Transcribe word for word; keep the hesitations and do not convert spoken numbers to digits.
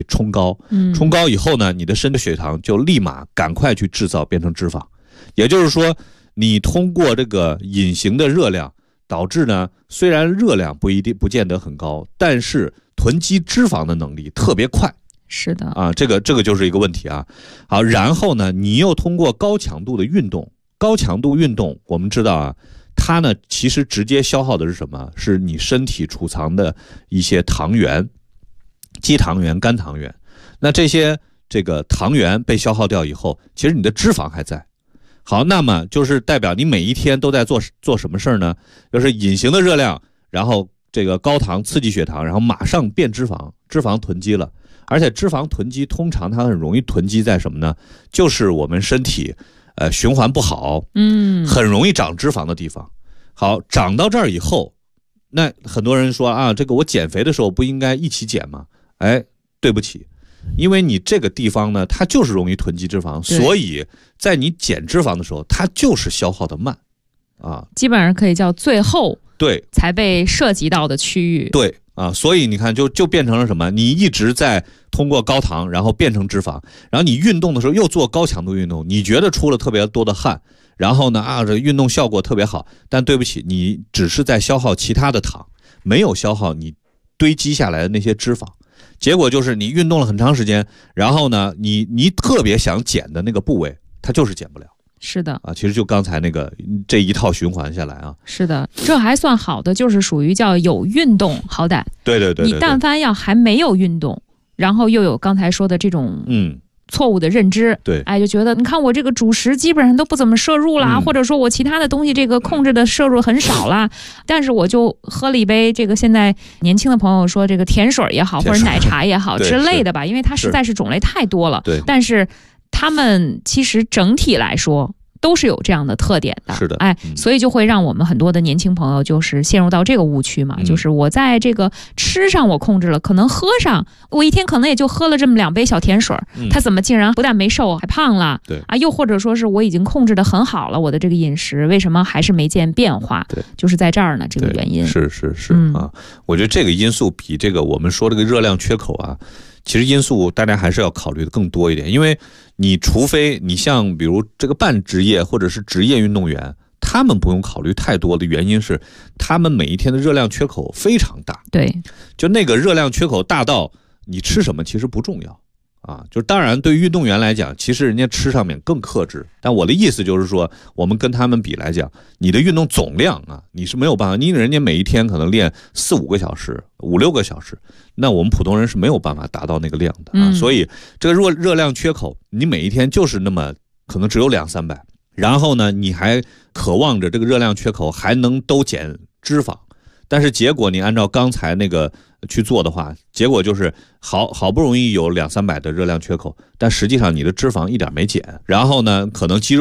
冲高， 嗯， 冲高以后呢，你的身体血糖就立马赶快去制造变成脂肪，也就是说，你通过这个隐形的热量，导致呢，虽然热量不一定不见得很高，但是囤积脂肪的能力特别快。 是的啊，这个这个就是一个问题啊。好，然后呢，你又通过高强度的运动，高强度运动，我们知道啊，它呢其实直接消耗的是什么？是你身体储藏的一些糖原，肌糖原、肝糖原。那这些这个糖原被消耗掉以后，其实你的脂肪还在。好，那么就是代表你每一天都在做做什么事儿呢？就是隐形的热量，然后这个高糖刺激血糖，然后马上变脂肪，脂肪囤积了。而且脂肪囤积通常它很容易囤积在什么呢？就是我们身体呃循环不好， 嗯， 很容易长脂肪的地方。好，长到这儿以后，那很多人说啊，这个我减肥的时候不应该一起减吗？哎，对不起，因为你这个地方呢，它就是容易囤积脂肪，所以在你减脂肪的时候，它就是消耗的慢啊， 基本上可以叫最后对才被涉及到的区域。 对啊，所以你看就就变成了什么？你一直在通过高糖，然后变成脂肪，然后你运动的时候又做高强度运动，你觉得出了特别多的汗，然后呢啊，这运动效果特别好，但对不起，你只是在消耗其他的糖，没有消耗你堆积下来的那些脂肪。结果就是你运动了很长时间，然后呢，你你特别想减的那个部位，它就是减不了。 是的啊，其实就刚才那个这一套循环下来啊， 是的，这还算好的，就是属于叫有运动，好歹对对 对, 对, 对， 你但凡要还没有运动，然后又有刚才说的这种嗯错误的认知， 对， 哎，就觉得你看我这个主食基本上都不怎么摄入啦， 嗯、 或者说我其他的东西这个控制的摄入很少啦，但是我就喝了一杯这个现在年轻的朋友说这个甜水也好，或者奶茶也好之类的吧，因为它实在是种类太多了， 对， 但是他们其实整体来说都是有这样的特点的， 是的， 哎， 嗯、 所以就会让我们很多的年轻朋友就是陷入到这个误区嘛， 嗯、 就是我在这个吃上我控制了，可能喝上我一天可能也就喝了这么两杯小甜水， 嗯、 他怎么竟然不但没瘦还胖了？ 对啊，又或者说是我已经控制得很好了，我的这个饮食为什么还是没见变化？ 对， 就是在这儿呢，这个原因是是是、 嗯、 啊，我觉得这个因素比这个我们说这个热量缺口啊。其实因素大家还是要考虑的更多一点，因为你除非你像比如这个半职业或者是职业运动员，他们不用考虑太多的原因是他们每一天的热量缺口非常大， 对， 就那个热量缺口大到你吃什么其实不重要啊，就当然对于运动员来讲，其实人家吃上面更克制，但我的意思就是说，我们跟他们比来讲，你的运动总量啊，你是没有办法，因为人家每一天可能练四五个小时、五六个小时，那我们普通人是没有办法达到那个量的啊， 嗯、 所以这个热热量缺口，你每一天就是那么可能只有两三百，然后呢，你还渴望着这个热量缺口还能都减脂肪。但是结果你按照刚才那个去做的话，结果就是好好不容易有两三百的热量缺口，但实际上你的脂肪一点没减，然后呢，可能肌肉